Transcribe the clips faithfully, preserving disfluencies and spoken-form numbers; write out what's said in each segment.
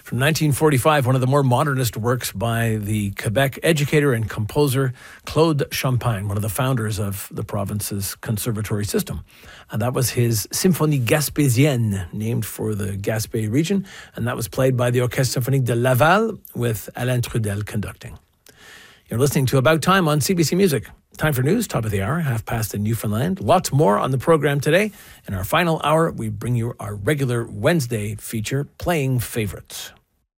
From nineteen forty-five, one of the more modernist works by the Quebec educator and composer Claude Champagne, one of the founders of the province's conservatory system. And that was his Symphonie Gaspésienne, named for the Gaspé region, and that was played by the Orchestre Symphonique de Laval with Alain Trudel conducting. You're listening to About Time on C B C Music. Time for news, top of the hour, half past in Newfoundland. Lots more on the program today. In our final hour, we bring you our regular Wednesday feature, Playing Favorites.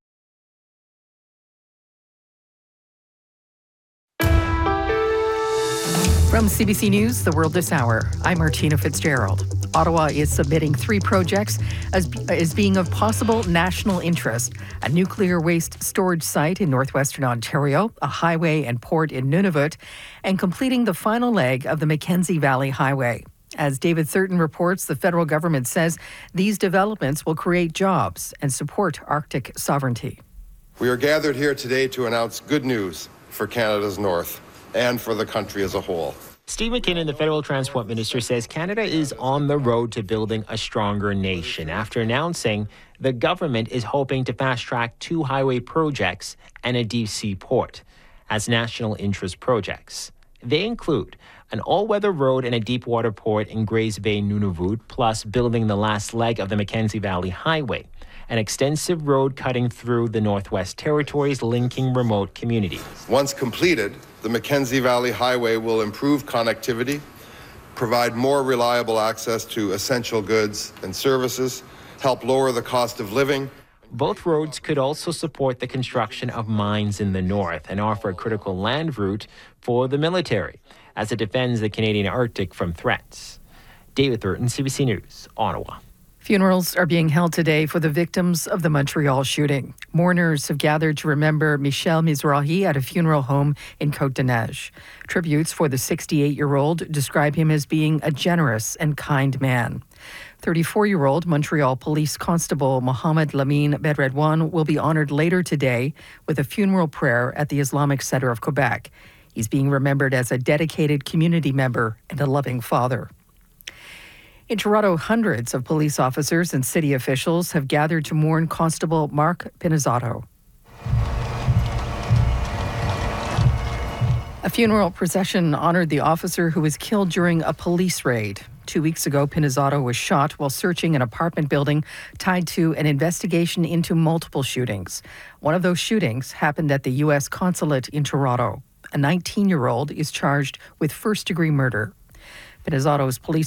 From C B C News, The World This Hour, I'm Martina Fitzgerald. Ottawa is submitting three projects as, as being of possible national interest: a nuclear waste storage site in northwestern Ontario, a highway and port in Nunavut, and completing the final leg of the Mackenzie Valley Highway. As David Thurton reports, the federal government says these developments will create jobs and support Arctic sovereignty. We are gathered here today to announce good news for Canada's North and for the country as a whole. Steve McKinnon, the federal transport minister, says Canada is on the road to building a stronger nation after announcing the government is hoping to fast-track two highway projects and a deep-sea port as national interest projects. They include an all-weather road and a deep-water port in Grays Bay, Nunavut, plus building the last leg of the Mackenzie Valley Highway, an extensive road cutting through the Northwest Territories, linking remote communities. Once completed, the Mackenzie Valley Highway will improve connectivity, provide more reliable access to essential goods and services, help lower the cost of living. Both roads could also support the construction of mines in the north and offer a critical land route for the military as it defends the Canadian Arctic from threats. David Thurton, C B C News, Ottawa. Funerals are being held today for the victims of the Montreal shooting. Mourners have gathered to remember Michel Mizrahi at a funeral home in Côte-des-Neiges. Tributes for the sixty-eight-year-old describe him as being a generous and kind man. thirty-four-year-old Montreal Police Constable Mohamed Lamine Bedredouane will be honored later today with a funeral prayer at the Islamic Center of Quebec. He's being remembered as a dedicated community member and a loving father. In Toronto, hundreds of police officers and city officials have gathered to mourn Constable Mark Pinizzato. A funeral procession honored the officer who was killed during a police raid. Two weeks ago, Pinizzato was shot while searching an apartment building tied to an investigation into multiple shootings. One of those shootings happened at the U S consulate in Toronto. A nineteen-year-old is charged with first-degree murder. Pinizzato's police